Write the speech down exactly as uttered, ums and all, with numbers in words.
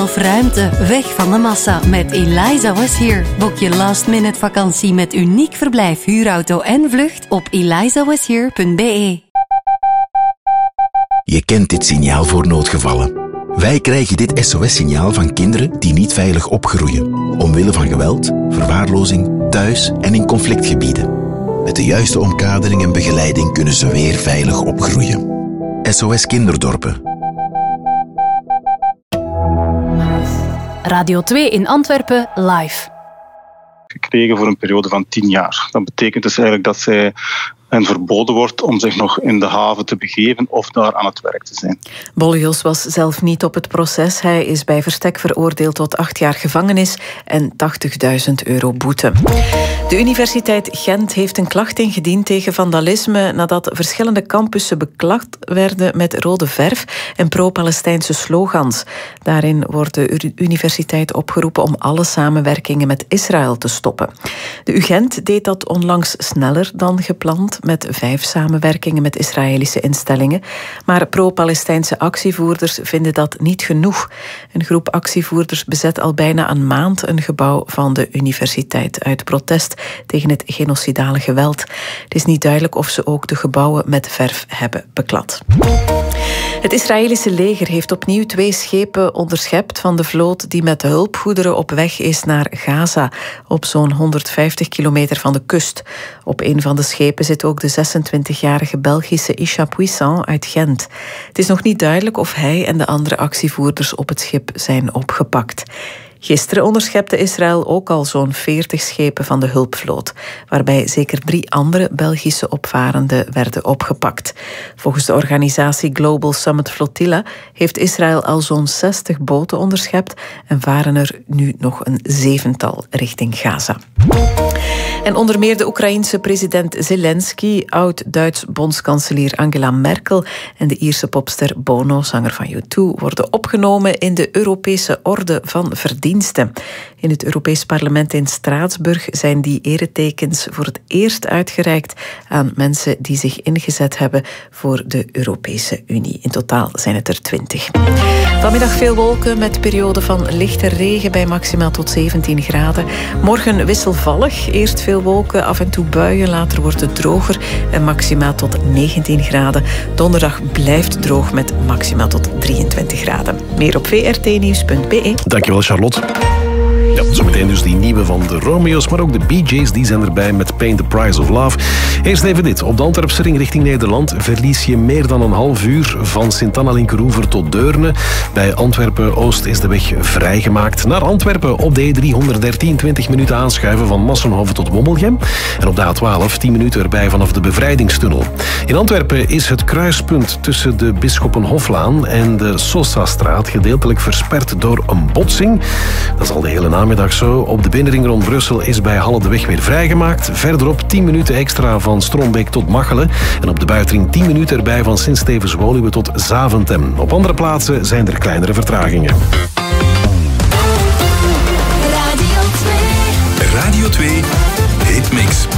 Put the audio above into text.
Of ruimte, weg van de massa met Eliza Was Here. Boek je last minute vakantie met uniek verblijf, huurauto en vlucht op eliza was here punt b e. Je kent dit signaal voor noodgevallen. Wij krijgen dit S O S-signaal van kinderen die niet veilig opgroeien. Omwille van geweld, verwaarlozing, thuis en in conflictgebieden. Met de juiste omkadering en begeleiding kunnen ze weer veilig opgroeien. S O S Kinderdorpen. Radio twee in Antwerpen, live. Gekregen voor een periode van tien jaar. Dat betekent dus eigenlijk dat zij hen verboden wordt om zich nog in de haven te begeven of daar aan het werk te zijn. Boljos was zelf niet op het proces. Hij is bij verstek veroordeeld tot acht jaar gevangenis en tachtigduizend euro boete. De Universiteit Gent heeft een klacht ingediend tegen vandalisme nadat verschillende campussen beklad werden met rode verf en pro-Palestijnse slogans. Daarin wordt de universiteit opgeroepen om alle samenwerkingen met Israël te stoppen. De U Gent deed dat onlangs sneller dan gepland, met vijf samenwerkingen met Israëlische instellingen. Maar pro-Palestijnse actievoerders vinden dat niet genoeg. Een groep actievoerders bezet al bijna een maand een gebouw van de universiteit uit protest tegen het genocidale geweld. Het is niet duidelijk of ze ook de gebouwen met verf hebben beklad. Het Israëlische leger heeft opnieuw twee schepen onderschept van de vloot die met hulpgoederen op weg is naar Gaza, op zo'n honderdvijftig kilometer van de kust. Op een van de schepen zit ook de zesentwintigjarige Belgische Isha Puissant uit Gent. Het is nog niet duidelijk of hij en de andere actievoerders op het schip zijn opgepakt. Gisteren onderschepte Israël ook al zo'n veertig schepen van de hulpvloot, waarbij zeker drie andere Belgische opvarenden werden opgepakt. Volgens de organisatie Global Summit Flotilla heeft Israël al zo'n zestig boten onderschept en varen er nu nog een zevental richting Gaza. En onder meer de Oekraïense president Zelensky, oud-Duits bondskanselier Angela Merkel en de Ierse popster Bono, zanger van U twee, worden opgenomen in de Europese Orde van Verdiensten. In het Europees Parlement in Straatsburg zijn die eretekens voor het eerst uitgereikt aan mensen die zich ingezet hebben voor de Europese Unie. In totaal zijn het er twintig. Vanmiddag veel wolken met periode van lichte regen bij maximaal tot zeventien graden. Morgen wisselvallig, eerst veel wolken, af en toe buien, later wordt het droger en maximaal tot negentien graden. Donderdag blijft droog met maximaal tot drieëntwintig graden. Meer op v r t nieuws punt b e. Dankjewel, Charlotte. Ja, zometeen dus die nieuwe van de Romeo's, maar ook de B J's, die zijn erbij met Paint the Price of Love. Eerst even dit. Op de Antwerpse ring richting Nederland verlies je meer dan een half uur van Sint-Anna-Linkeroever tot Deurne. Bij Antwerpen-Oost is de weg vrijgemaakt. Naar Antwerpen op de E driehonderddertien, twintig minuten aanschuiven van Massenhoven tot Wommelgem. En op de A twaalf, tien minuten erbij vanaf de Bevrijdingstunnel. In Antwerpen is het kruispunt tussen de Bisschoppenhoflaan en de Sosastraat gedeeltelijk versperd door een botsing. Dat is al de hele namiddag zo. Op de binnenring rond Brussel is bij Halle de weg weer vrijgemaakt. Verderop tien minuten extra van Strombeek tot Machelen. En op de buitenring tien minuten erbij van Sint-Stevens-Woluwe tot Zaventem. Op andere plaatsen zijn er kleinere vertragingen. Radio twee. Radio twee Hitmix.